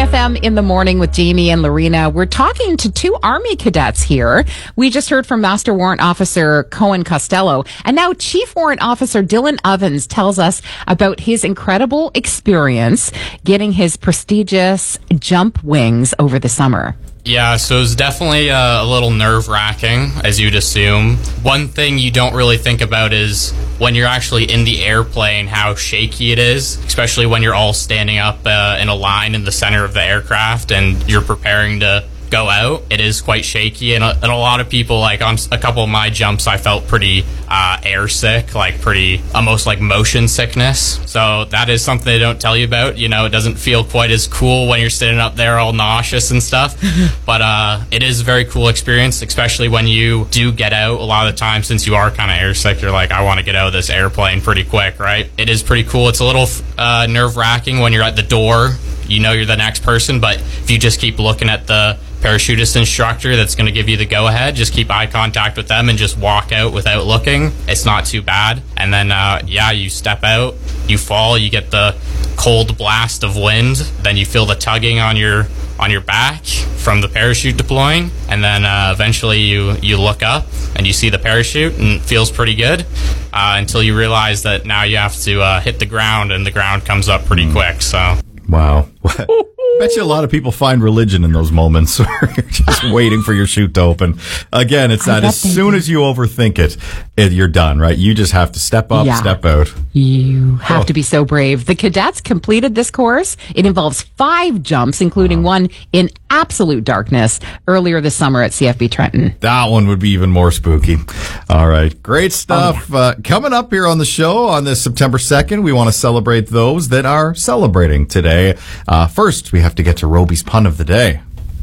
FM in the morning with Jamie and Lorena. We're talking to two Army cadets here. We just heard from Master Warrant Officer Cohen Costello, and now Chief Warrant Officer Dylan Ovens tells us about his incredible experience getting his prestigious jump wings over the summer. Yeah, so it was definitely a little nerve-wracking, as you'd assume. One thing you don't really think about is when you're actually in the airplane, how shaky it is, especially when you're all standing up in a line in the center of the aircraft and you're preparing to go out. It is quite shaky, and a lot of people, like on a couple of my jumps, I felt pretty air sick, like pretty almost like motion sickness. So that is something they don't tell you about. You know, it doesn't feel quite as cool when you're sitting up there all nauseous and stuff, but it is a very cool experience, especially when you do get out. A lot of the time, since you are kind of air sick, you're like, I want to get out of this airplane pretty quick, right? It is pretty cool. It's a little nerve-wracking when you're at the door. You know you're the next person, but if you just keep looking at the parachutist instructor that's going to give you the go-ahead, just keep eye contact with them and just walk out without looking. It's not too bad. And then, you step out, you fall, you get the cold blast of wind, then you feel the tugging on your back from the parachute deploying, and then eventually you look up and you see the parachute, and it feels pretty good until you realize that now you have to hit the ground, and the ground comes up pretty quick. So. Wow. Bet you a lot of people find religion in those moments where you're just waiting for your chute to open. Again, it's that as soon as you overthink it, you're done, right? You just have to step up, step out. You have to be so brave. The cadets completed this course. It involves 5 jumps, including one in absolute darkness earlier this summer at CFB Trenton. That one would be even more spooky. All right. Great stuff. Coming up here on the show on this September 2nd, we want to celebrate those that are celebrating today. First, we have to get to Roby's pun of the day.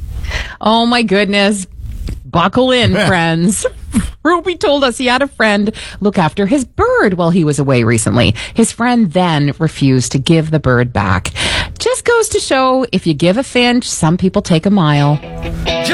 Oh, my goodness. Buckle in, friends. Roby told us he had a friend look after his bird while he was away recently. His friend then refused to give the bird back. Just goes to show, if you give a finch, some people take a mile.